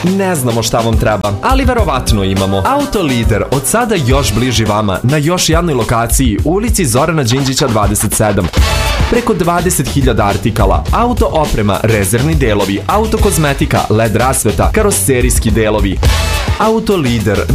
Ne znamo šta vam treba, ali verovatno imamo. Autolider, od sada još bliži vama, na još jednoj lokaciji, u ulici Zorana Đinđića 27. Preko 20.000 artikala, auto oprema, rezervni delovi, auto kozmetika, LED rasveta, karoserijski delovi. Autolider